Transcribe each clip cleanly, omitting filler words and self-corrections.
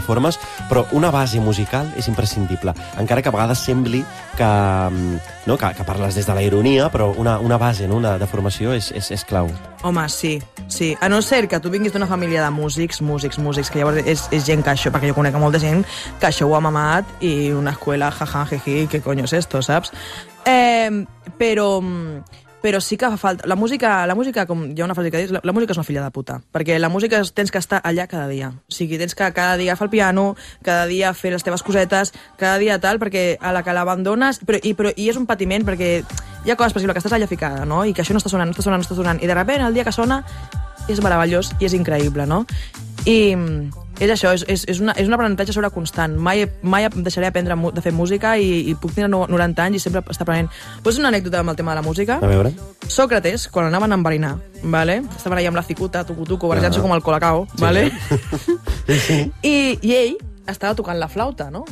formes, però una base musical és imprescindible, encara que a vegades sembli que parles des de la ironia, però una base, no? de formació és clau. Home, sí. A no ser que tu vinguis d'una família de músics, que llavors és gent que això, perquè jo conec molta gent que això ho ha mamat i una escuela, jaja, jeji, què coño és esto, saps? Però sí que fa falta... La música, com hi ha una frase que dius, la música és una filla de puta, perquè la música tens que estar allà cada dia. O sigui, tens que cada dia fer el piano, cada dia fer les teves cosetes, cada dia tal, perquè a la que l'abandones... I és un patiment, perquè hi ha coses, per exemple, que estàs allà ficada, no? I que això no està sonant, i de sobte el dia que sona és meravellós i és increïble, no? I és això, és un aprenentatge sobre constant. Mai deixaré aprendre de fer música i puc tenir 90 anys i sempre estar aprenent. Pots una anècdota amb el tema de la música? A veure. Sòcrates, quan anaven a enverinar, ¿vale? Estaven allà amb la cicuta, tucu-tucu, barrejant-se com el colacao, sí, ¿vale? Sí. I ell estava tocant la flauta, no?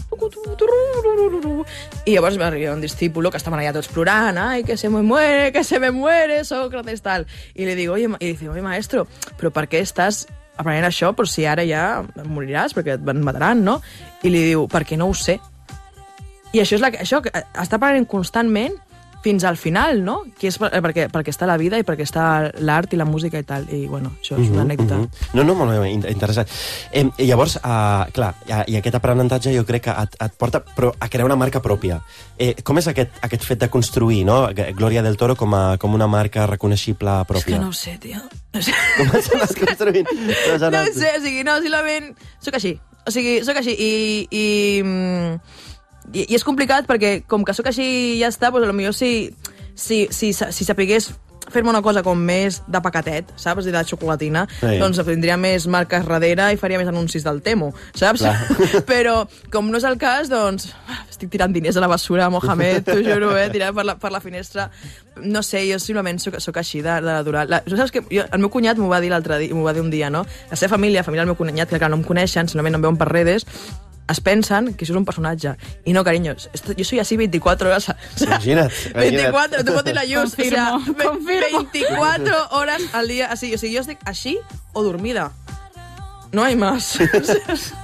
I llavors va arribar un discípulo que estaven allà tots plorant, ai, que se me muere, Sócrates, tal. I li digo, oye, maestro, però per què estàs aprenent això, però si ara ja moriràs, perquè et mataran, no? I li diu, perquè no ho sé. I això està aprenent constantment fins al final, no? Que és perquè està la vida i perquè està l'art i la música i tal. I, bueno, això és una anècdota. No, molt bé, interessant. Llavors, clar, i aquest aprenentatge jo crec que et porta a crear una marca pròpia. Com és aquest fet de construir, no? Gloria del Toro com una marca reconeixible pròpia? És que no ho sé, tio. Com has anat construint? No ho sé, o sigui, no, simplement... Soc així. O sigui, soc així i és complicat perquè com que sóc així i ja està, doncs potser si sapigués fer-me una cosa com més de paquetet, saps? De xocolatina, doncs tindria més marques darrere i faria més anuncis del Temo, saps? Però com no és el cas, doncs estic tirant diners a la bessura, Mohamed, t'ho juro, tirant per la finestra. No sé, jo simplement soc així de durar. Saps que el meu cunyat m'ho va dir l'altre dia, m'ho va dir un dia, no? La seva família del meu cunyat, que no em coneixen, simplement no em veuen per redes, es pensen que això és un personatge. I no, carinyo, jo soy así 24 hores... Imagina't. 24, tu pots dir la lluz. Confirmo. 24 hores al dia. O sigui, jo estic així o dormida. No hay más.